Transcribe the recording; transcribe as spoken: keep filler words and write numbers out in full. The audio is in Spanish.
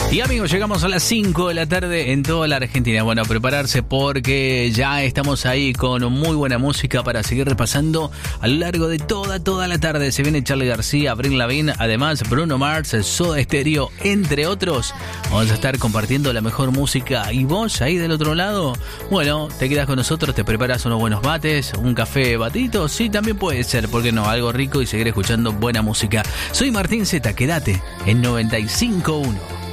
Y amigos, llegamos a las cinco de la tarde en toda la Argentina. Bueno, a prepararse porque ya estamos ahí con muy buena música para seguir repasando a lo largo de toda, toda la tarde. Se viene Charly García, Avril Lavigne, además Bruno Mars, Soda Stereo, entre otros. Vamos a estar compartiendo la mejor música. ¿Y vos ahí del otro lado? Bueno, te quedas con nosotros, te preparas unos buenos mates, un café batito. Sí, también puede ser, ¿por qué no? Algo rico y seguir escuchando buena música. Soy Martín Zeta, quédate en noventa y cinco punto uno.